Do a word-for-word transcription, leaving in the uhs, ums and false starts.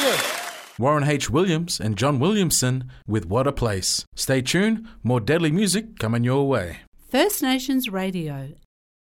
you. Warren H. Williams and John Williamson with What a Place. Stay tuned, more deadly music coming your way. First Nations Radio,